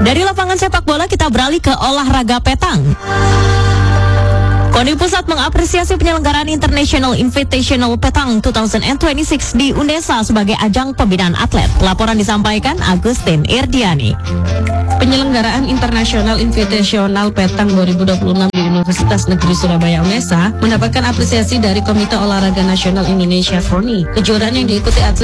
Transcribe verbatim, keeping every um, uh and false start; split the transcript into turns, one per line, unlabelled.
Dari lapangan sepak bola kita beralih ke olahraga petang. KONI Pusat mengapresiasi penyelenggaraan International Invitational Petang dua ribu dua puluh enam di UNESA sebagai ajang pembinaan atlet. Laporan disampaikan Agustin Irdiani.
Penyelenggaraan International Invitational Petang dua ribu dua puluh enam di Universitas Negeri Surabaya UNESA mendapatkan apresiasi dari Komite Olahraga Nasional Indonesia KONI. Kejuaraan yang diikuti atlet